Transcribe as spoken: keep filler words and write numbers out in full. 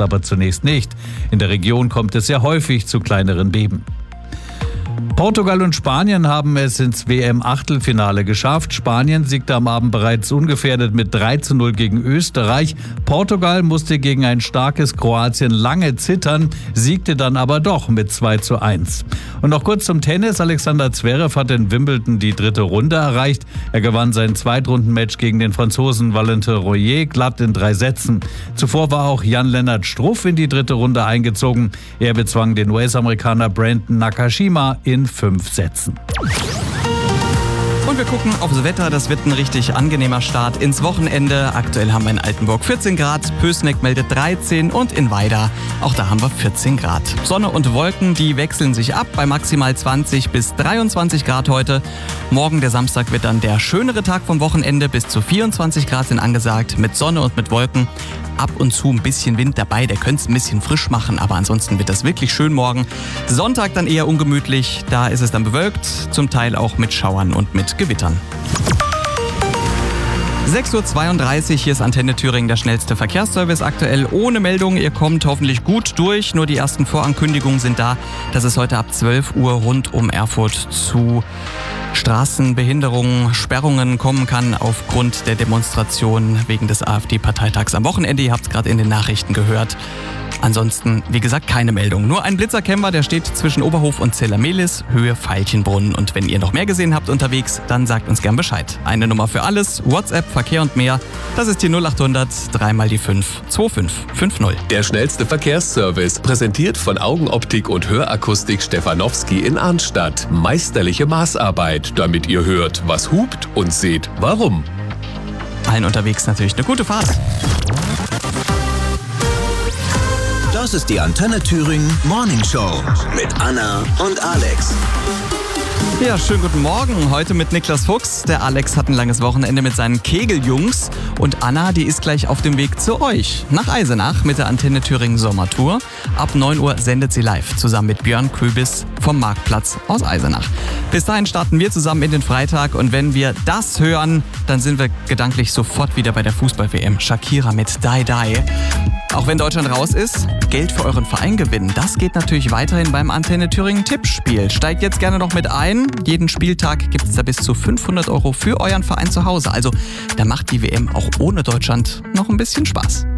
aber zunächst nicht. In der Region kommt es sehr häufig zu kleineren Beben. Portugal und Spanien haben es ins W M-Achtelfinale geschafft. Spanien siegte am Abend bereits ungefährdet mit drei zu null gegen Österreich. Portugal musste gegen ein starkes Kroatien lange zittern, siegte dann aber doch mit zwei zu eins. Und noch kurz zum Tennis. Alexander Zverev hat in Wimbledon die dritte Runde erreicht. Er gewann sein Zweitrundenmatch gegen den Franzosen Valentin Royer glatt in drei Sätzen. Zuvor war auch Jan-Lennart Struff in die dritte Runde eingezogen. Er bezwang den U S-Amerikaner Brandon Nakashima in fünf Sätzen. Und wir gucken aufs Wetter. Das wird ein richtig angenehmer Start ins Wochenende. Aktuell haben wir in Altenburg vierzehn Grad, Pößneck meldet dreizehn und in Weida, auch da haben wir vierzehn Grad. Sonne und Wolken, die wechseln sich ab bei maximal zwanzig bis dreiundzwanzig Grad heute. Morgen, der Samstag, wird dann der schönere Tag vom Wochenende. Bis zu vierundzwanzig Grad sind angesagt, mit Sonne und mit Wolken. Ab und zu ein bisschen Wind dabei, der könnte es ein bisschen frisch machen, aber ansonsten wird das wirklich schön morgen. Sonntag dann eher ungemütlich, da ist es dann bewölkt, zum Teil auch mit Schauern und mit Gewittern. sechs Uhr zweiunddreißig, hier ist Antenne Thüringen, der schnellste Verkehrsservice aktuell ohne Meldung. Ihr kommt hoffentlich gut durch, nur die ersten Vorankündigungen sind da, dass es heute ab zwölf Uhr rund um Erfurt zu Straßenbehinderungen, Sperrungen kommen kann aufgrund der Demonstration wegen des AfD-Parteitags am Wochenende. Ihr habt es gerade in den Nachrichten gehört. Ansonsten, wie gesagt, keine Meldung. Nur ein Blitzerkämmer, der steht zwischen Oberhof und Zellermehlis, Höhe Veilchenbrunn. Und wenn ihr noch mehr gesehen habt unterwegs, dann sagt uns gern Bescheid. Eine Nummer für alles, WhatsApp, Verkehr und mehr. Das ist die null acht hundert drei mal die fünf zwei fünf fünf null. Der schnellste Verkehrsservice, präsentiert von Augenoptik und Hörakustik Stefanowski in Arnstadt. Meisterliche Maßarbeit, damit ihr hört, was hupt und seht, warum. Allen unterwegs natürlich eine gute Fahrt. Das ist die Antenne Thüringen Morning Show mit Anna und Alex. Ja, schönen guten Morgen. Heute mit Niklas Fuchs. Der Alex hat ein langes Wochenende mit seinen Kegeljungs. Und Anna, die ist gleich auf dem Weg zu euch. Nach Eisenach mit der Antenne Thüringen Sommertour. Ab neun Uhr sendet sie live zusammen mit Björn Köbis vom Marktplatz aus Eisenach. Bis dahin starten wir zusammen in den Freitag. Und wenn wir das hören, dann sind wir gedanklich sofort wieder bei der Fußball-W M. Shakira mit Die Die. Auch wenn Deutschland raus ist, Geld für euren Verein gewinnen. Das geht natürlich weiterhin beim Antenne Thüringen Tippspiel. Steigt jetzt gerne noch mit ein. Jeden Spieltag gibt es da bis zu fünfhundert Euro für euren Verein zu Hause. Also da macht die W M auch ohne Deutschland noch ein bisschen Spaß.